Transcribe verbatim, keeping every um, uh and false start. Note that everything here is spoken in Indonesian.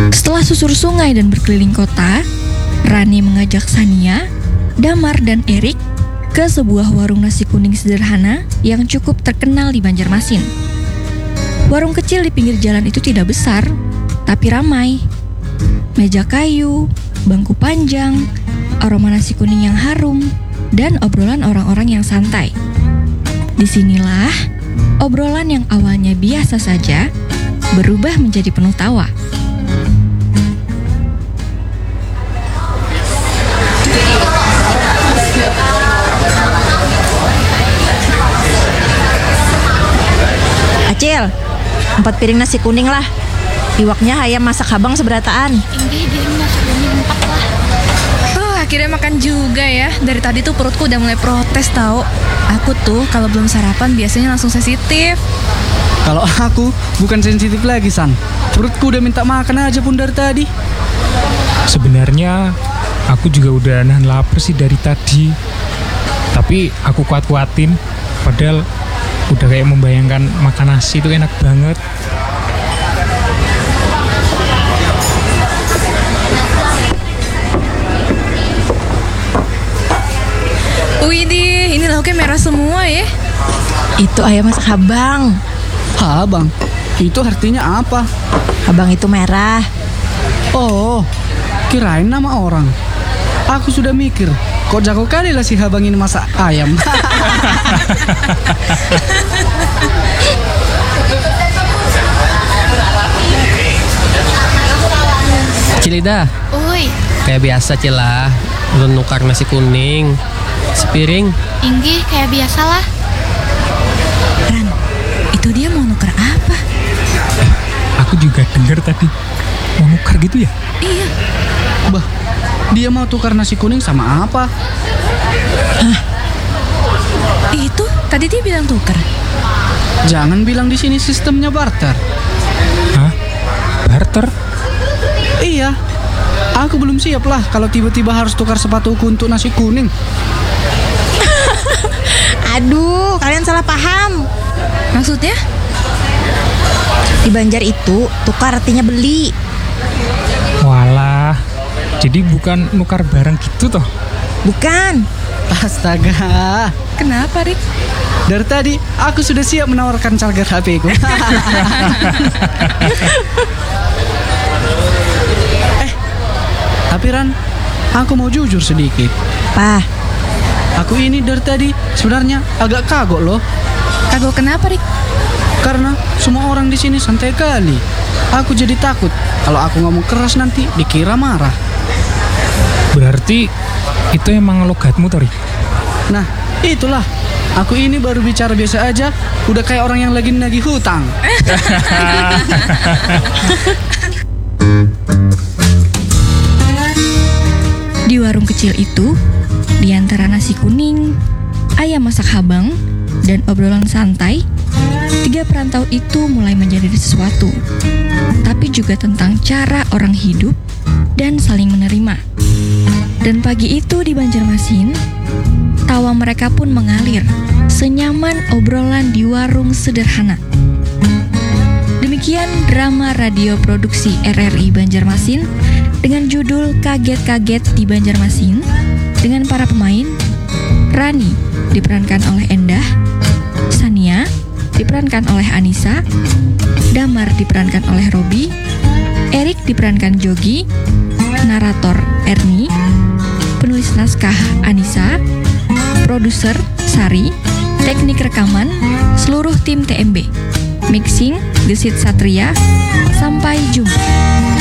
Setelah susur sungai dan berkeliling kota, Rani mengajak Sania, Damar, dan Erik ke sebuah warung nasi kuning sederhana yang cukup terkenal di Banjarmasin. Warung kecil di pinggir jalan itu tidak besar, tapi ramai. Meja kayu, bangku panjang, aroma nasi kuning yang harum, dan obrolan orang-orang yang santai. Disinilah obrolan yang awalnya biasa saja berubah menjadi penuh tawa. Acil, empat piring nasi kuning lah. Iwaknya ayam masak abang seberataan. Ini dia masak kuning empat lah. Oh, akhirnya makan juga ya. Dari tadi tuh perutku udah mulai protes tau. Aku tuh kalau belum sarapan biasanya langsung sensitif. Kalau aku bukan sensitif lagi, San. Perutku udah minta makan aja pun dari tadi. Sebenarnya aku juga udah nahan lapar sih dari tadi. Tapi aku kuat-kuatin. Padahal udah kayak membayangkan makan nasi itu enak banget. Widih, ini lauknya merah semua ya. Itu ayam masak abang. Hah, Bang? Itu artinya apa? Abang itu merah. Oh, kirain nama orang. Aku sudah mikir, kok jago kali lah si Habang ini masak ayam. Cilida, Oi, kayak biasa Cila, lu nukar nasi kuning sepiring. Inggi kayak biasa lah. Ran, itu dia mau nuker apa? Aku juga denger tadi mau nukar gitu ya. Iya, Bah, dia mau tukar nasi kuning sama apa? itu tadi dia bilang tuker. Jangan bilang di sini sistemnya barter. Hah? Barter? Iya, aku belum siap lah kalau tiba-tiba harus tukar sepatuku untuk nasi kuning. Aduh, kalian salah paham. Maksudnya? Di Banjar itu tukar artinya beli. Walah, jadi bukan nukar barang gitu toh? Bukan. Astaga, Kenapa, Rik? dari tadi aku sudah siap menawarkan charger H P ku. eh, tapi Ran, aku mau jujur sedikit. Pah, Aku ini dari tadi sebenarnya agak kagok loh. Kagok kenapa, Rik? Karena semua orang di sini santai kali. Aku jadi takut kalau aku ngomong keras nanti dikira marah. Berarti itu emang logatmu Tori? Nah, itulah. Aku ini baru bicara biasa aja, udah kayak orang yang lagi nagih hutang. Di warung kecil itu, di antara nasi kuning, ayam masak habang, dan obrolan santai, tiga perantau itu mulai menjadi sesuatu, tapi juga tentang cara orang hidup dan saling menerima. Dan pagi itu di Banjarmasin, tawa mereka pun mengalir, senyaman obrolan di warung sederhana. Demikian drama radio produksi R R I Banjarmasin dengan judul Kaget-Kaget di Banjarmasin dengan para pemain Rani diperankan oleh Endah, Sania diperankan oleh Anissa, Damar diperankan oleh Robi, Erik diperankan Jogi, narator Erni, penulis naskah Anissa, produser Sari, teknik rekaman seluruh tim T M B, mixing Gesit Satria. Sampai jumpa.